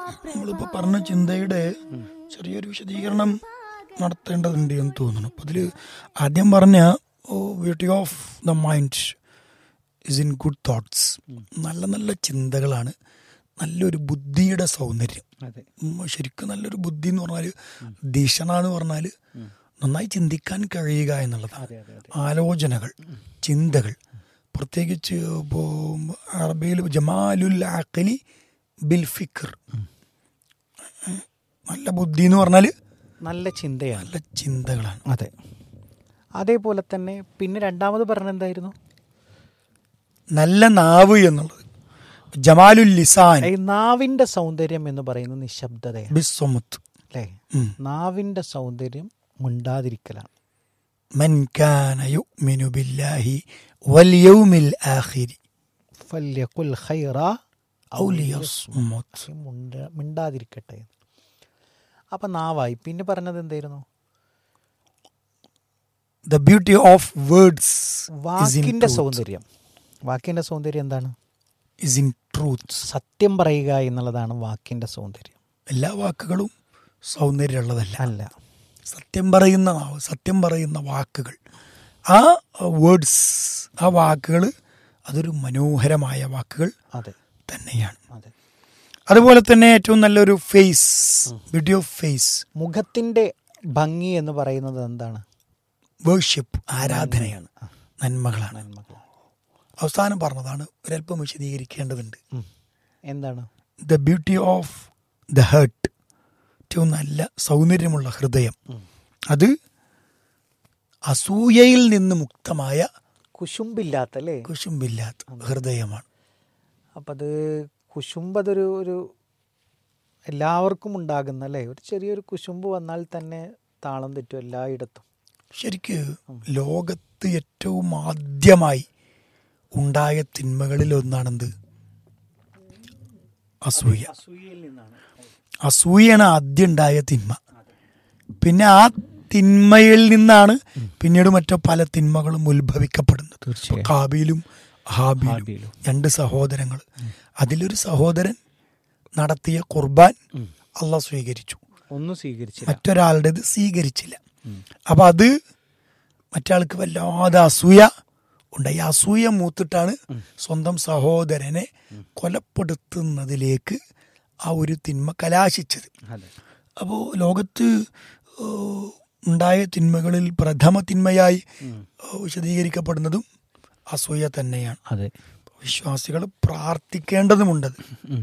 നമ്മളിപ്പോൾ പറഞ്ഞ ചിന്തയുടെ ചെറിയൊരു വിശദീകരണം നടത്തേണ്ടതുണ്ട് എന്ന് തോന്നുന്നു. അപ്പം അതിൽ ആദ്യം പറഞ്ഞ beauty of the mind is in good thoughts. നല്ല നല്ല ചിന്തകളാണ് നല്ലൊരു ബുദ്ധിയുടെ സൗന്ദര്യം. ശരിക്കും നല്ലൊരു ബുദ്ധി എന്ന് പറഞ്ഞാൽ ദിഷണ എന്ന് പറഞ്ഞാൽ നന്നായി ചിന്തിക്കാൻ കഴിയുക എന്നുള്ളതാണ്. ആലോചനകൾ, ചിന്തകൾ, പ്രത്യേകിച്ച് ഇപ്പോൾ അറബിയിൽ ജമാലുൽ അഖ്ലി ബിൽ ഫിക്ർ. നല്ല ബുദ്ധി എന്ന് പറഞ്ഞാൽ നല്ല ചിന്തയാണ്, നല്ല ചിന്തകളാണ്. അതെ. അതേപോലെ തന്നെ പിന്നെ രണ്ടാമത് പറഞ്ഞെന്തായിരുന്നു? നല്ല നാവ് എന്നുള്ളത്. ജമാലുൽ ലിസാൻ, നാവിന്റെ സൗന്ദര്യം എന്ന് പറയുന്നത് നിശബ്ദതയാണ്, ബിസ്സമുത്ത്. അല്ലേ? നാവിന്റെ സൗന്ദര്യം മിണ്ടാതിരിക്കലാണ്. മൻ കാന യുഅ്മിനു ബില്ലാഹി വൽ യൗമിൽ ആഖിരി ഫല്യഖുൽ ഖൈറ ഔ ലിയസ്മുത്. മിണ്ടാതിരിക്കട്ടെ. അപ്പം നാവായി. പിന്നെ പറഞ്ഞത് എന്തായിരുന്നു? The beauty of words വാക്കിന്റെ സൗന്ദര്യം. വാക്കിന്റെ സൗന്ദര്യം എന്താണ്? is in truth. സത്യം പറയുക എന്നുള്ളതാണ് വാക്കിന്റെ സൗന്ദര്യം. എല്ലാ വാക്കുകളും സൗന്ദര്യമുള്ളതല്ല. അല്ല. സത്യം പറയുന്ന നാവ്, സത്യം പറയുന്ന വാക്കുകൾ, ആ വേർഡ്സ്, ആ വാക്കുകൾ അതൊരു മനോഹരമായ വാക്കുകൾ തന്നെയാണ്. അതുപോലെ തന്നെ ഏറ്റവും നല്ലൊരു ഫേസ്, ബ്യൂട്ടി ഓഫ് ഫേസ്, മുഖത്തിന്റെ ഭംഗി എന്ന് പറയുന്നത് എന്താണ്? വേർഷിപ്പ്, ആരാധനയാണ്, നന്മകളാണ്. അവസാനം പറഞ്ഞതാണ്, ഒരല്പം വിശദീകരിക്കേണ്ടതുണ്ട്. എന്താണ്? The beauty of the heart, ഏറ്റവും നല്ല സൗന്ദര്യമുള്ള ഹൃദയം. അത് അസൂയയിൽ നിന്ന് മുക്തമായ കുശുമ്പില്ലാത്ത ഹൃദയമാണ്. അപ്പം അത് കുശുമ്പ് അതൊരു എല്ലാവർക്കും ഉണ്ടാകുന്ന, അല്ലേ? ഒരു ചെറിയൊരു കുശുമ്പ് വന്നാൽ തന്നെ താളം തെറ്റും എല്ലായിടത്തും. ശരിക്ക് ലോകത്ത് ഏറ്റവും ആദ്യമായി ഉണ്ടായ തിന്മകളിൽ ഒന്നാണെന്ത്? അസൂയ. അസൂയാണ് ആദ്യം ഉണ്ടായ തിന്മ. പിന്നെ ആ തിന്മയിൽ നിന്നാണ് പിന്നീട് മറ്റു പല തിന്മകളും ഉത്ഭവിക്കപ്പെടുന്നത്. കാബീലും ഹാബീലും, രണ്ട് സഹോദരങ്ങൾ. അതിലൊരു സഹോദരൻ നടത്തിയ ഖുർബാൻ അള്ളാഹ് സ്വീകരിച്ചു, മറ്റൊരാളുടേത് സ്വീകരിച്ചില്ല. അപ്പൊ അത് മറ്റാൾക്ക് വല്ലാതെ അസൂയ ഉണ്ടായി. അസൂയ മൂത്തിട്ടാണ് സ്വന്തം സഹോദരനെ കൊലപ്പെടുത്തുന്നതിലേക്ക് ആ ഒരു തിന്മ കലാശിച്ചത്. അപ്പോൾ ലോകത്ത് ഉണ്ടായ തിന്മകളിൽ പ്രഥമ തിന്മയായി വിശദീകരിക്കപ്പെടുന്നതും അസൂയ തന്നെയാണ്. വിശ്വാസികൾ പ്രാർത്ഥിക്കേണ്ടതുമുണ്ടത്.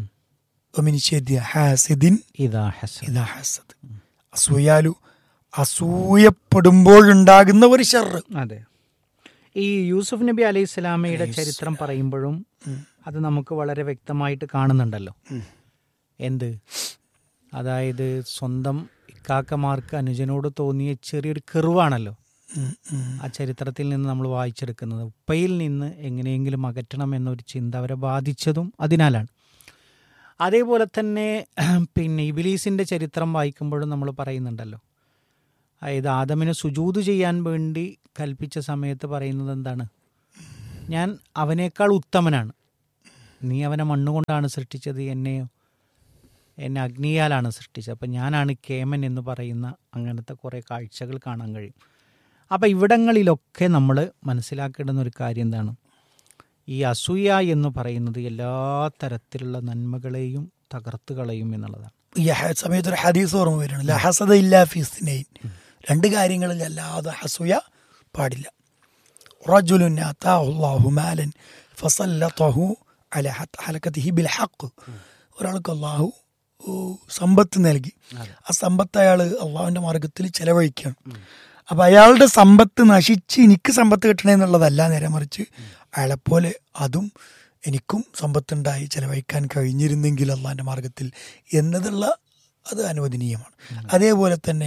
അസൂയപ്പെടുമ്പോഴുണ്ടാകുന്ന ഒരു ഷർറ്. അതെ. ഈ യൂസുഫ് നബി അലൈഹി സ്വലാമയുടെ ചരിത്രം പറയുമ്പോഴും അത് നമുക്ക് വളരെ വ്യക്തമായിട്ട് കാണുന്നുണ്ടല്ലോ. എന്ത്? അതായത് സ്വന്തം ഇക്കാക്കമാർക്ക് അനുജനോട് തോന്നിയ ചെറിയൊരു കെറുവാണല്ലോ ആ ചരിത്രത്തിൽ നിന്ന് നമ്മൾ വായിച്ചെടുക്കുന്നത്. ഉപ്പയിൽ നിന്ന് എങ്ങനെയെങ്കിലും അകറ്റണം എന്നൊരു ചിന്ത അവരെ ബാധിച്ചതും അതിനാലാണ്. അതേപോലെ തന്നെ പിന്നെ ഇബ്ലീസിൻ്റെ ചരിത്രം വായിക്കുമ്പോഴും നമ്മൾ പറയുന്നുണ്ടല്ലോ, അതായത് ആദമിന് സുജൂദ് ചെയ്യാൻ വേണ്ടി കൽപ്പിച്ച സമയത്ത് പറയുന്നത് എന്താണ്? ഞാൻ അവനേക്കാൾ ഉത്തമനാണ്, നീ അവനെ മണ്ണുകൊണ്ടാണ് സൃഷ്ടിച്ചത്, എന്നെ അഗ്നിയാലാണ് സൃഷ്ടിച്ചത്, അപ്പം ഞാനാണ് കേമൻ എന്ന് പറയുന്ന അങ്ങനത്തെ കുറേ കാഴ്ചകൾ കാണാൻ കഴിയും. അപ്പം ഇവിടങ്ങളിലൊക്കെ നമ്മൾ മനസ്സിലാക്കേണ്ടുന്ന ഒരു കാര്യം എന്താണ്? ഈ അസൂയ എന്ന് പറയുന്നത് എല്ലാ തരത്തിലുള്ള നന്മകളെയും തകർത്ത് കളയും എന്നുള്ളതാണ്. ഈ സമയത്തൊരു ഹദീസ് ഓർമ്മ വരണം, ലാ ഹസദ ഇല്ലാ ഫീ ഇസ്നൈൻ. രണ്ട് കാര്യങ്ങളിൽ അല്ലാതെ അസൂയ പാടില്ല. റജുലുൻ അതാഹു അല്ലാഹു മാലൻ ഫസല്ലതഹു അലാ ഹലകതിഹി ബിൽ ഹഖ്. ഒരാൾക്ക് അല്ലാഹു സമ്പത്ത് നൽകി, ആ സമ്പത്ത് അയാൾ അള്ളാഹുവിൻ്റെ മാർഗത്തിൽ ചെലവഴിക്കുകയാണ്. അപ്പം അയാളുടെ സമ്പത്ത് നശിച്ച് എനിക്ക് സമ്പത്ത് കിട്ടണേ എന്നുള്ളതല്ല, നേരെ മറിച്ച് അയാളെപ്പോലെ അതും എനിക്കും സമ്പത്തുണ്ടായി ചെലവഴിക്കാൻ കഴിഞ്ഞിരുന്നെങ്കിൽ അള്ളാഹിൻ്റെ മാർഗത്തിൽ എന്നതുള്ള അത് അനുവദനീയമാണ്. അതേപോലെ തന്നെ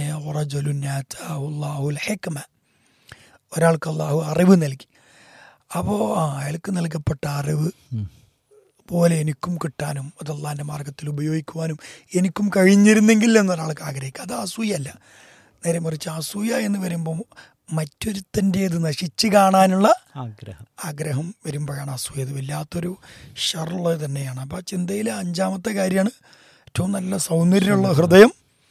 ഒരാൾക്ക് അള്ളാഹു അറിവ് നൽകി, അപ്പോൾ അയാൾക്ക് നൽകപ്പെട്ട അറിവ് പോലെ എനിക്കും കിട്ടാനും അത് അള്ളാഹിൻ്റെ മാർഗത്തിൽ ഉപയോഗിക്കുവാനും എനിക്കും കഴിഞ്ഞിരുന്നെങ്കിൽ എന്നൊരാൾക്ക് ആഗ്രഹിക്കുക. അത് അസൂയല്ല. നേരെ മറിച്ച് അസൂയ എന്ന് വരുമ്പോൾ മറ്റൊരുത്തൻ്റേത് നശിച്ച് കാണാനുള്ള ആഗ്രഹം വരുമ്പോഴാണ് അസൂയ. ഇത് വല്ലാത്തൊരു ഷർള്ളത് തന്നെയാണ്. അപ്പോൾ ആ ചിന്തയിലെ അഞ്ചാമത്തെ കാര്യമാണ് ഏറ്റവും നല്ല സൗന്ദര്യമുള്ള ഹൃദയം,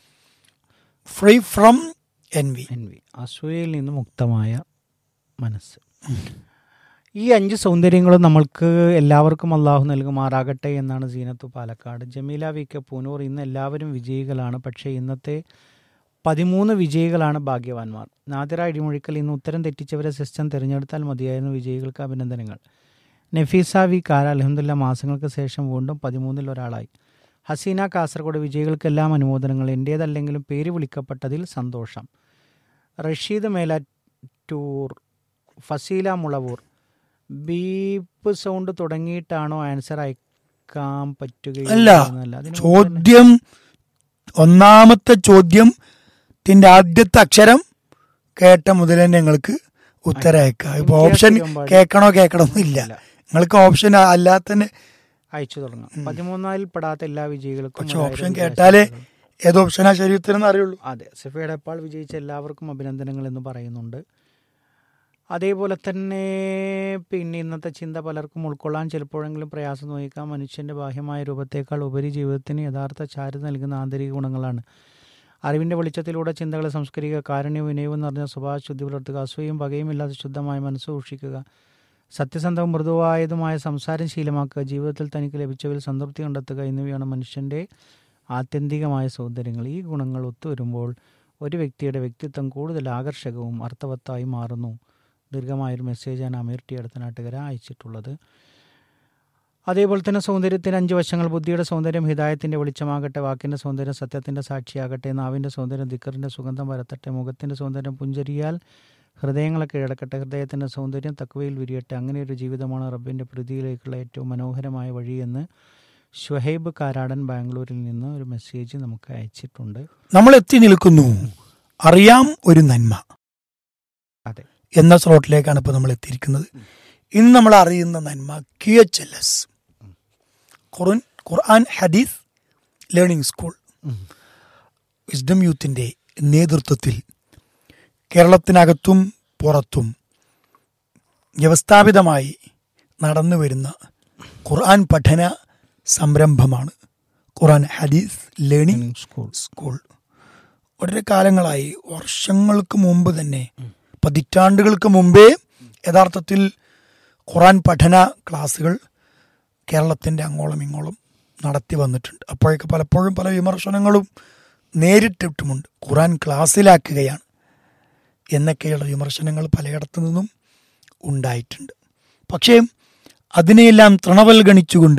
ഫ്രീ ഫ്രം എൻവി, അസൂയയിൽ നിന്ന് മുക്തമായ മനസ്സ്. ഈ 5 സൗന്ദര്യങ്ങളും നമ്മൾക്ക് എല്ലാവർക്കും അള്ളാഹു നൽകുമാറാകട്ടെ എന്നാണ് സീനത്തു പാലക്കാട്. ജമീല വി കെ പൂനൂർ, ഇന്ന് എല്ലാവരും വിജയികളാണ്, പക്ഷേ ഇന്നത്തെ 13 വിജയികളാണ് ഭാഗ്യവാന്മാർ. നാദിറ ഇടിമൊഴിക്കൽ, ഇന്ന് ഉത്തരം തെറ്റിച്ചവരെ സിസ്റ്റം തിരഞ്ഞെടുത്താൽ മതിയായിരുന്നു, വിജയികൾക്ക് അഭിനന്ദനങ്ങൾ. നഫീസ വി കാര, അൽഹംദുലില്ലാ മാസങ്ങൾക്ക് ശേഷം വീണ്ടും 13-ൽ ഒരാളായി. ഹസീന കാസർഗോഡ്, വിജയികൾക്കെല്ലാം അനുമോദനങ്ങൾ, എൻ്റേതല്ലെങ്കിലും പേര് വിളിക്കപ്പെട്ടതിൽ സന്തോഷം. Rasheed Melattur, Faseela Mulavoor, beep sound തുടങ്ങിയിട്ടാണോ answer അയക്കാൻ പറ്റുകയില്ല? ചോദ്യം, ഒന്നാമത്തെ ചോദ്യത്തിന്റെ ആദ്യത്തെ അക്ഷരം കേട്ട മുതൽ തന്നെ നിങ്ങൾക്ക് ഉത്തരം അയക്കാം. ഇപ്പൊ ഓപ്ഷൻ കേൾക്കണമെന്നില്ല, നിങ്ങൾക്ക് ഓപ്ഷൻ അല്ലാതെ തന്നെ അയച്ചു തുടങ്ങാം. 13-ൽ പെടാത്ത എല്ലാ വിജയികൾക്കും ഓപ്ഷൻ കേട്ടാലേ ഏത് ഓപ്ഷനാ ശരി ഉത്തരം അറിയുള്ളൂ. അതെ, സഫിയുടെ എപ്പാൾ വിജയിച്ച എല്ലാവർക്കും അഭിനന്ദനങ്ങൾ എന്ന് പറയുന്നുണ്ട്. അതേപോലെ തന്നെ പിന്നെ ഇന്നത്തെ ചിന്ത പലർക്കും ഉൾക്കൊള്ളാൻ ചിലപ്പോഴെങ്കിലും പ്രയാസം തോന്നിക്കാം. മനുഷ്യൻ്റെ ബാഹ്യമായ രൂപത്തേക്കാൾ ഉപരി ജീവിതത്തിന് യഥാർത്ഥ ചാരുത നൽകുന്ന ആന്തരിക ഗുണങ്ങളാണ്. അറിവിൻ്റെ വെളിച്ചത്തിലൂടെ ചിന്തകളെ സംസ്കരിക്കുക, കാരുണ്യവും വിനയവും നിറഞ്ഞ സ്വഭാവ ശുദ്ധി പുലർത്തുക, അസൂയയും പകയും ഇല്ലാതെ ശുദ്ധമായ മനസ്സ് സൂക്ഷിക്കുക, സത്യസന്ധവും മൃദുവായതുമായ സംസാരം ശീലമാക്കുക, ജീവിതത്തിൽ തനിക്ക് ലഭിച്ചവയിൽ സംതൃപ്തി കണ്ടെത്തുക എന്നിവയാണ് മനുഷ്യൻ്റെ ആത്യന്തികമായ സൗന്ദര്യങ്ങൾ. ഈ ഗുണങ്ങൾ ഒത്തുവരുമ്പോൾ ഒരു വ്യക്തിയുടെ വ്യക്തിത്വം കൂടുതൽ ആകർഷകവും അർത്ഥവത്തായി മാറുന്നു. ദീർഘമായൊരു മെസ്സേജാണ് അമീർ ടി അടുത്തനാട്ടുകര അയച്ചിട്ടുള്ളത്. അതേപോലെ തന്നെ സൗന്ദര്യത്തിന് 5 വശങ്ങൾ. ബുദ്ധിയുടെ സൗന്ദര്യം ഹിദായത്തിൻ്റെ വെളിച്ചമാകട്ടെ, വാക്കിൻ്റെ സൗന്ദര്യം സത്യത്തിൻ്റെ സാക്ഷിയാകട്ടെ, നാവിൻ്റെ സൗന്ദര്യം ദിക്കറിൻ്റെ സുഗന്ധം പരത്തട്ടെ, മുഖത്തിൻ്റെ സൗന്ദര്യം പുഞ്ചരിയാൽ ഹൃദയങ്ങളെ കീഴടക്കട്ടെ, ഹൃദയത്തിൻ്റെ സൗന്ദര്യം തക്വയിൽ വിരിയട്ടെ. അങ്ങനെയൊരു ജീവിതമാണ് റബ്ബിൻ്റെ പ്രീതിയിലേക്കുള്ള ഏറ്റവും മനോഹരമായ വഴിയെന്ന് ഷുഹൈബ് കാരാടൻ ബാംഗ്ലൂരിൽ നിന്ന് ഒരു മെസ്സേജ് നമുക്ക് അയച്ചിട്ടുണ്ട്. നമ്മൾ എത്തി നിൽക്കുന്നു അറിയാം ഒരു നന്മ, അതെ, എന്ന സ്ലോട്ടിലേക്കാണ് ഇപ്പോൾ നമ്മൾ എത്തിയിരിക്കുന്നത്. ഇന്ന് നമ്മൾ അറിയുന്ന നന്മ QHLS, ഖുർആൻ ഹദീസ് ലേണിംഗ് സ്കൂൾ, വിസ്ഡം യൂത്തിൻ്റെ നേതൃത്വത്തിൽ കേരളത്തിനകത്തും പുറത്തും വ്യവസ്ഥാപിതമായി നടന്നു വരുന്ന ഖുർആൻ പഠന സംരംഭമാണ് ഖുർആൻ ഹദീസ് ലേണിംഗ് സ്കൂൾ. വളരെ കാലങ്ങളായി, വർഷങ്ങൾക്ക് മുമ്പ് തന്നെ, പതിറ്റാണ്ടുകൾക്ക് മുമ്പേ യഥാർത്ഥത്തിൽ ഖുർആൻ പഠന ക്ലാസ്സുകൾ കേരളത്തിൻ്റെ അങ്ങോളം ഇങ്ങോളം നടത്തി വന്നിട്ടുണ്ട്. അപ്പോഴൊക്കെ പലപ്പോഴും പല വിമർശനങ്ങളും നേരിട്ടിട്ടുമുണ്ട്. ഖുർആൻ ക്ലാസ്സിലാക്കുകയാണ് എന്നൊക്കെയുള്ള വിമർശനങ്ങൾ പലയിടത്തു നിന്നും ഉണ്ടായിട്ടുണ്ട്. പക്ഷേ അതിനെയെല്ലാം തൃണവൽഗണിച്ചുകൊണ്ട്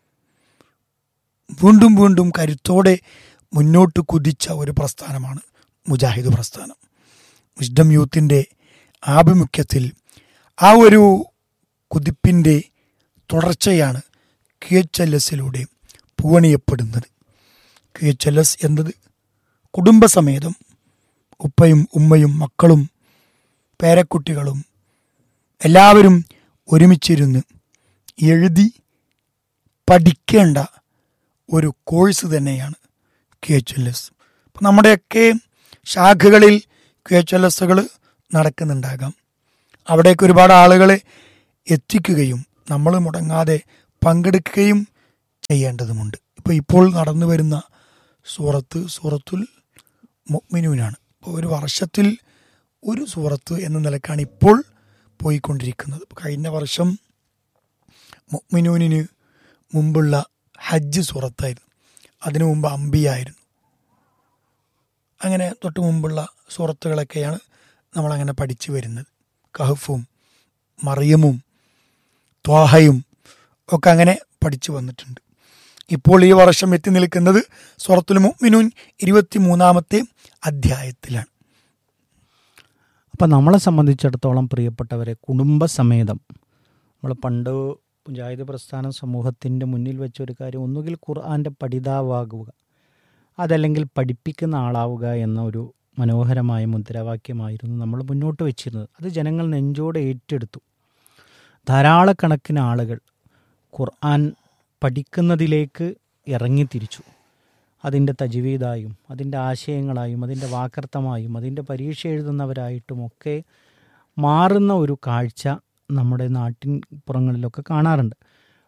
വീണ്ടും വീണ്ടും കരുത്തോടെ മുന്നോട്ട് കുതിച്ച ഒരു പ്രസ്ഥാനമാണ് മുജാഹിദ് പ്രസ്ഥാനം. വിസ്ഡം യൂത്തിൻ്റെ ആഭിമുഖ്യത്തിൽ ആ ഒരു കുതിപ്പിൻ്റെ തുടർച്ചയാണ് QHLSലൂടെ പൂവണിയപ്പെടുന്നത്. QHLS എന്നത് കുടുംബസമേതം ഉപ്പയും ഉമ്മയും മക്കളും പേരക്കുട്ടികളും എല്ലാവരും ഒരുമിച്ചിരുന്ന് എഴുതി പഠിക്കേണ്ട ഒരു കോഴ്സ് തന്നെയാണ് QHLS. അപ്പം നമ്മുടെയൊക്കെ ശാഖകളിൽ QHLSകൾ നടക്കുന്നുണ്ടാകാം. അവിടേക്ക് ഒരുപാട് ആളുകളെ എത്തിക്കുകയും നമ്മൾ മുടങ്ങാതെ പങ്കെടുക്കുകയും ചെയ്യേണ്ടതുമുണ്ട്. ഇപ്പോൾ നടന്നു വരുന്ന സൂറത്തുൽ മുഅ്മിനൂനാണ്. ഇപ്പോൾ ഒരു വർഷത്തിൽ ഒരു സൂറത്ത് എന്ന നിലക്കാണ് ഇപ്പോൾ പോയിക്കൊണ്ടിരിക്കുന്നത്. കഴിഞ്ഞ വർഷം മുഅ്മിനൂനിന് മുമ്പുള്ള ഹജ്ജ് സൂറത്തായിരുന്നു, അതിനു മുമ്പ് അംബിയായിരുന്നു. അങ്ങനെ തൊട്ട് മുമ്പുള്ള സൂറത്തുകളൊക്കെയാണ് നമ്മളങ്ങനെ പഠിച്ചു വരുന്നത്. കഹഫും മറിയമും ത്വാഹയും ഒക്കെ അങ്ങനെ പഠിച്ചു വന്നിട്ടുണ്ട്. ഇപ്പോൾ ഈ വർഷം എത്തി നിൽക്കുന്നത് സൂറത്തുൽ മുഅ്മിനൂൻ 23-ാമത്തെ അധ്യായത്തിലാണ്. അപ്പം നമ്മളെ സംബന്ധിച്ചിടത്തോളം പ്രിയപ്പെട്ടവരെ, കുടുംബസമേതം നമ്മൾ പണ്ട് മുജാഹിദ് പ്രസ്ഥാനം സമൂഹത്തിൻ്റെ മുന്നിൽ വെച്ചൊരു കാര്യം, ഒന്നുകിൽ ഖുർആൻ്റെ പഠിതാവാകുക, അതല്ലെങ്കിൽ പഠിപ്പിക്കുന്ന ആളാവുക എന്ന ഒരു മനോഹരമായ മുദ്രാവാക്യമായിരുന്നു നമ്മൾ മുന്നോട്ട് വെച്ചിരുന്നത്. അത് ജനങ്ങൾ നെഞ്ചോടെ ഏറ്റെടുത്തു. ധാരാളക്കണക്കിന് ആളുകൾ ഖുർആൻ പഠിക്കുന്നതിലേക്ക് ഇറങ്ങിത്തിരിച്ചു. അതിൻ്റെ തജ്വീദായും അതിൻ്റെ ആശയങ്ങളായും അതിൻ്റെ വാക്കർത്ഥമായും അതിൻ്റെ പരീക്ഷ എഴുതുന്നവരായിട്ടുമൊക്കെ മാറുന്ന ഒരു കാഴ്ച നമ്മുടെ നാട്ടിൻ പുറങ്ങളിലൊക്കെ കാണാറുണ്ട്.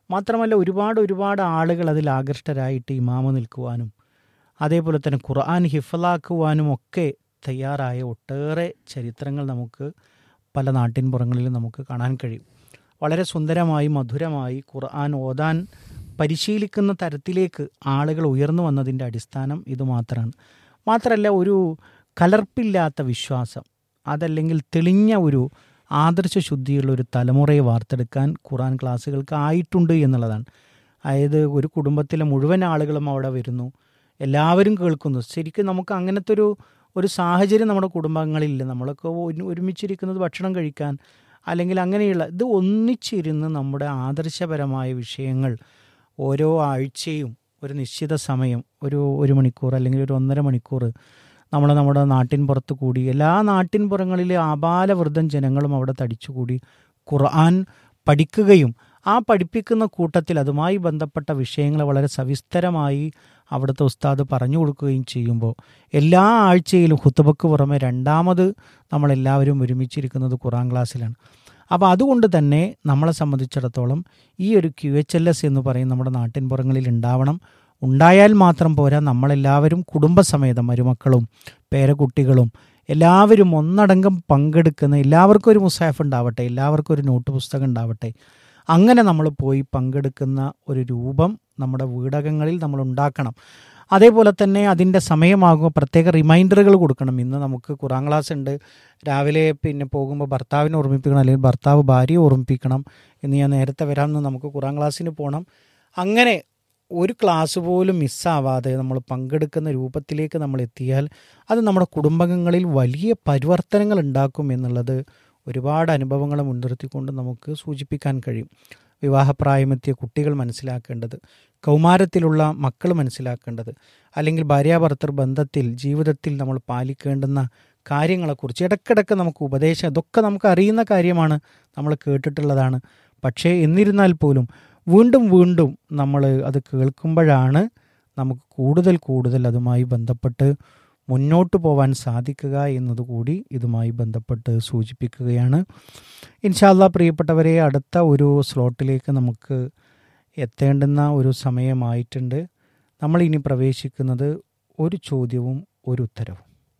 മാത്രമല്ല ഒരുപാട് ആളുകൾ അതിൽ ആകൃഷ്ടരായിട്ട് ഇമാമ നിൽക്കുവാനും അതേപോലെ തന്നെ ഖുർആൻ ഹിഫ്ലാക്കുവാനും ഒക്കെ തയ്യാറായ ഒട്ടേറെ ചരിത്രങ്ങൾ നമുക്ക് പല നാട്ടിൻപുറങ്ങളിലും നമുക്ക് കാണാൻ കഴിയും. വളരെ സുന്ദരമായി മധുരമായി ഖുർആൻ ഓതാൻ പരിശീലിക്കുന്ന തരത്തിലേക്ക് ആളുകൾ ഉയർന്നു വന്നതിൻ്റെ അടിസ്ഥാനം ഇത് മാത്രമാണ്. മാത്രമല്ല ഒരു കലർപ്പില്ലാത്ത വിശ്വാസം, അതല്ലെങ്കിൽ തെളിഞ്ഞ ഒരു ആദർശ ശുദ്ധിയുള്ള ഒരു തലമുറയെ വാർത്തെടുക്കാൻ ഖുർആൻ ക്ലാസ്സുകൾക്ക് ആയിട്ടുണ്ട് എന്നുള്ളതാണ്. അതായത് ഒരു കുടുംബത്തിലെ മുഴുവൻ ആളുകളും അവിടെ വരുന്നു, എല്ലാവരും കേൾക്കുന്നു. ശരിക്കും നമുക്ക് അങ്ങനത്തെ ഒരു സാഹചര്യം നമ്മുടെ കുടുംബങ്ങളിലില്ല. നമ്മളൊക്കെ ഒരുമിച്ചിരിക്കുന്നത് ഭക്ഷണം കഴിക്കാൻ അല്ലെങ്കിൽ അങ്ങനെയുള്ള ഇത് ഒന്നിച്ചിരുന്ന് നമ്മുടെ ആദർശപരമായ വിഷയങ്ങൾ ഓരോ ആഴ്ചയും ഒരു നിശ്ചിത സമയം ഒരു മണിക്കൂർ അല്ലെങ്കിൽ ഒരു 1.5 മണിക്കൂർ നമ്മുടെ നാട്ടിൻ പുറത്ത് കൂടി എല്ലാ നാട്ടിൻപുറങ്ങളിലെ ആബാലവൃദ്ധം ജനങ്ങളും അവിടെ തടിച്ചുകൂടി ഖുർആൻ പഠിക്കുകയും ആ പഠിപ്പിക്കുന്ന കൂട്ടത്തിൽ അതുമായി ബന്ധപ്പെട്ട വിഷയങ്ങൾ വളരെ സവിസ്തരമായി അവിടുത്തെ ഉസ്താദ് പറഞ്ഞു കൊടുക്കുകയും ചെയ്യുമ്പോൾ എല്ലാ ആഴ്ചയിലും ഖുതുബക്ക് പുറമെ രണ്ടാമത് നമ്മളെല്ലാവരും ഒരുമിച്ചിരിക്കുന്നത് ഖുർആൻ ക്ലാസ്സിലാണ്. അപ്പോൾ അതുകൊണ്ട് തന്നെ നമ്മളെ സംബന്ധിച്ചിടത്തോളം ഈ ഒരു QHLS എന്ന് പറയും നമ്മുടെ നാട്ടിൻപുറങ്ങളിൽ ഉണ്ടാവണം. ഉണ്ടായാൽ മാത്രം പോരാ, നമ്മളെല്ലാവരും കുടുംബസമേതം മരുമക്കളും പേരക്കുട്ടികളും എല്ലാവരും ഒന്നടങ്കം പങ്കെടുക്കുന്ന, എല്ലാവർക്കും ഒരു മുസാഫ് ഉണ്ടാവട്ടെ, എല്ലാവർക്കും ഒരു നോട്ട് പുസ്തകം ഉണ്ടാവട്ടെ, അങ്ങനെ നമ്മൾ പോയി പങ്കെടുക്കുന്ന ഒരു രൂപം നമ്മുടെ വീടകങ്ങളിൽ നമ്മൾ ഉണ്ടാക്കണം. അതേപോലെ തന്നെ അതിൻ്റെ സമയമാകുമ്പോൾ പ്രത്യേക റിമൈൻഡറുകൾ കൊടുക്കണം. ഇന്ന് നമുക്ക് ഖുർആൻ ക്ലാസ് ഉണ്ട്, രാവിലെ പിന്നെ പോകുമ്പോൾ ഭർത്താവിനെ ഓർമ്മിപ്പിക്കണം, അല്ലെങ്കിൽ ഭർത്താവ് ഭാര്യയെ ഓർമ്മിപ്പിക്കണം, ഇന്ന് ഞാൻ നേരത്തെ വരാമെന്ന് നമുക്ക് ഖുർആൻ ക്ലാസ്സിന് പോകണം. അങ്ങനെ ഒരു ക്ലാസ് പോലും മിസ്സാവാതെ നമ്മൾ പങ്കെടുക്കുന്ന രൂപത്തിലേക്ക് നമ്മൾ എത്തിയാൽ അത് നമ്മുടെ കുടുംബങ്ങളിൽ വലിയ പരിവർത്തനങ്ങൾ ഉണ്ടാക്കും എന്നുള്ളത് ഒരുപാട് അനുഭവങ്ങളെ മുൻനിർത്തിക്കൊണ്ട് നമുക്ക് സൂചിപ്പിക്കാൻ കഴിയും. വിവാഹപ്രായമെത്തിയ കുട്ടികൾ മനസ്സിലാക്കേണ്ടത്, കൗമാരത്തിലുള്ള മക്കൾ മനസ്സിലാക്കേണ്ടത്, അല്ലെങ്കിൽ ഭാര്യാഭർത്തൃ ബന്ധത്തിൽ ജീവിതത്തിൽ നമ്മൾ പാലിക്കേണ്ടുന്ന കാര്യങ്ങളെക്കുറിച്ച് ഇടയ്ക്കിടയ്ക്ക് നമുക്ക് ഉപദേശം, ഇതൊക്കെ നമുക്ക് അറിയുന്ന കാര്യമാണ്, നമ്മൾ കേട്ടിട്ടുള്ളതാണ്. പക്ഷേ എന്നിരുന്നാൽ പോലും വീണ്ടും നമ്മൾ അത് കേൾക്കുമ്പോഴാണ് നമുക്ക് കൂടുതൽ അതുമായി ബന്ധപ്പെട്ട് മുന്നോട്ട് പോകാൻ സാധിക്കുക എന്നതുകൂടി ഇതുമായി ബന്ധപ്പെട്ട് സൂചിപ്പിക്കുകയാണ്. ഇൻഷാ അല്ലാഹ് പ്രിയപ്പെട്ടവരെ, അടുത്ത ഒരു സ്ലോട്ടിലേക്ക് നമുക്ക് എത്തേണ്ടുന്ന ഒരു സമയമായിട്ടുണ്ട്. നമ്മളിനി പ്രവേശിക്കുന്നത് ഒരു ചോദ്യവും ഒരു ഉത്തരവും.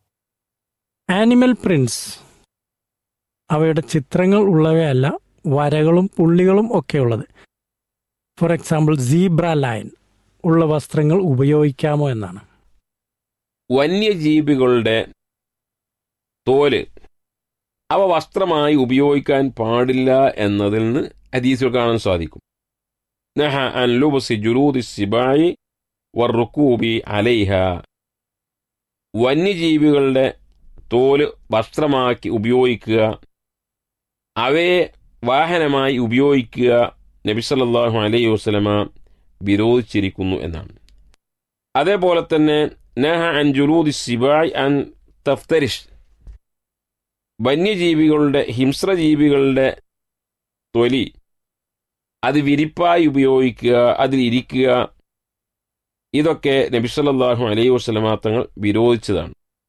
ആനിമൽ പ്രിന്റ്സ് അവയുടെ ചിത്രങ്ങൾ ഉള്ളവയല്ല, വരകളും പുള്ളികളും ഒക്കെ ഉള്ളത്. ഫോർ എക്സാമ്പിൾ സീബ്ര ലൈൻ ഉള്ള വസ്ത്രങ്ങൾ ഉപയോഗിക്കാമോ എന്നാണ്. വന്യജീവികളുടെ തോല് അവ വസ്ത്രമായി ഉപയോഗിക്കാൻ പാടില്ല എന്നതിൽ നിന്ന് ഹദീസുകൾ കാണാൻ സാധിക്കും. നഹ അൻ ലുബ്സി ജുലൂദി സിബായി വറുകൂബി അലൈഹ. വന്യജീവികളുടെ തോല് വസ്ത്രമാക്കി ഉപയോഗിക്കുക, അവയെ വാഹനമായി ഉപയോഗിക്കുക നബി സല്ലല്ലാഹു അലൈഹി വസല്ലമ വിരോധിച്ചിരിക്കുന്നു എന്നാണ്. അതേപോലെ തന്നെ നഹ അൻ ജുലൂദി സിബായ് അൻ തഫ്തരിഷ്. വന്യജീവികളുടെ ഹിംസ്രജീവികളുടെ തൊലി അത് വിരിപ്പായി ഉപയോഗിക്കുക, അതിലിരിക്കുക, ഇതൊക്കെ നബി സല്ലല്ലാഹു അലൈഹി വസല്ലമ തങ്ങൾ വിരോധിച്ചതാണ്.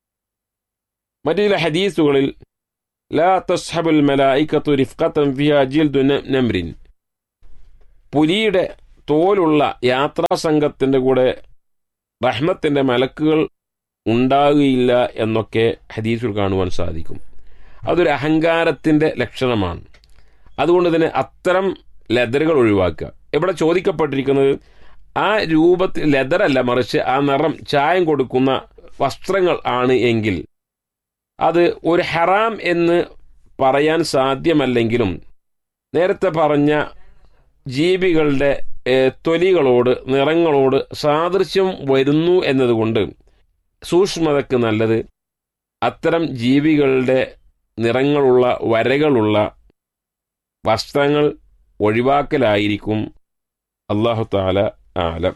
മറ്റു ചില ഹദീസുകളിൽ ലാ തസ്ഹബുൽ മലായികത്തു റിഫ്ഖതൻ ഫിഹാ ജിൽദു നംറിൻ, പുലിയുടെ തോലുള്ള യാത്രാസംഘത്തിൻ്റെ കൂടെ റഹ്മത്തിൻ്റെ മലക്കുകൾ ഉണ്ടാകുകയില്ല എന്നൊക്കെ ഹദീസുകൾ കാണുവാൻ സാധിക്കും. അതൊരു അഹങ്കാരത്തിൻ്റെ ലക്ഷണമാണ്. അതുകൊണ്ട് തന്നെ അത്തരം ലെതറുകൾ ഒഴിവാക്കുക. ഇവിടെ ചോദിക്കപ്പെട്ടിരിക്കുന്നത് ആ രൂപത്തിൽ ലെതറല്ല, മറിച്ച് ആ നിറം ചായം കൊടുക്കുന്ന വസ്ത്രങ്ങൾ ആണ് എങ്കിൽ അത് ഒരു ഹറാം എന്ന് പറയാൻ സാധ്യമല്ലെങ്കിലും നേരത്തെ പറഞ്ഞ ജീവികളുടെ തൊലികളോട് നിറങ്ങളോട് സാദൃശ്യം വരുന്നു എന്നതുകൊണ്ട് സൂക്ഷ്മതയ്ക്ക് നല്ലത് അത്തരം ജീവികളുടെ നിറങ്ങളുള്ള വരകളുള്ള വസ്ത്രങ്ങൾ ഒഴിവാക്കലായിരിക്കും. അല്ലാഹു തആല ആലം.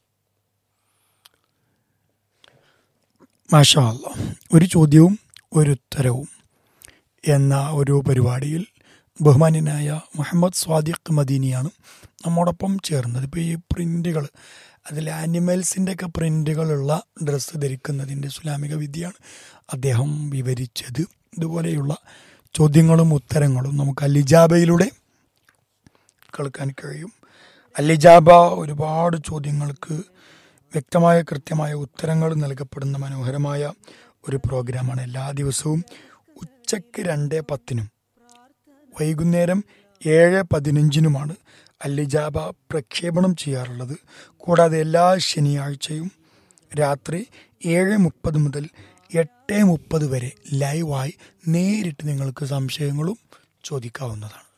മാഷാ അല്ലാഹ്. ഒരു ചോദ്യവും ഒരു ഉത്തരവും എന്ന ഒരു പരിപാടിയിൽ ബഹുമാന്യനായ മുഹമ്മദ് സ്വാദിഖ് മദീനിയാണ് നമ്മോടൊപ്പം ചേർന്നത്. ഇപ്പോൾ ഈ പ്രിൻ്റുകൾ, അതിൽ ആനിമൽസിൻ്റെ ഒക്കെ പ്രിൻ്റുകളുള്ള ഡ്രസ്സ് ധരിക്കുന്നതിൻ്റെ ഇസ്ലാമിക വിധിയാണ് അദ്ദേഹം വിവരിച്ചത്. ഇതുപോലെയുള്ള ചോദ്യങ്ങളും ഉത്തരങ്ങളും നമുക്ക് അൽ ഇജാബയിലൂടെ കേൾക്കാൻ കഴിയും. അല്ലിജാബ ഒരുപാട് ചോദ്യങ്ങൾക്ക് വ്യക്തമായ കൃത്യമായ ഉത്തരങ്ങൾ നൽകപ്പെടുന്ന മനോഹരമായ ഒരു പ്രോഗ്രാമാണ്. എല്ലാ ദിവസവും ഉച്ചയ്ക്ക് 2:10 വൈകുന്നേരം 7:15 അല്ലിജാബ പ്രക്ഷേപണം ചെയ്യാറുള്ളത്. കൂടാതെ എല്ലാ ശനിയാഴ്ചയും രാത്രി 7:30 മുതൽ 8:30 വരെ ലൈവായി നേരിട്ട് നിങ്ങൾക്ക് സംശയങ്ങളും ചോദിക്കാവുന്നതാണ്.